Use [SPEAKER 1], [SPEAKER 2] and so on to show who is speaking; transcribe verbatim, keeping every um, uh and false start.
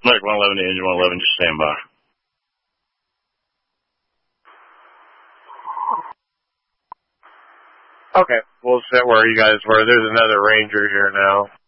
[SPEAKER 1] Mike one eleven to engine one eleven, just stand by.
[SPEAKER 2] Okay, we'll set where you guys were. There's another Ranger here now.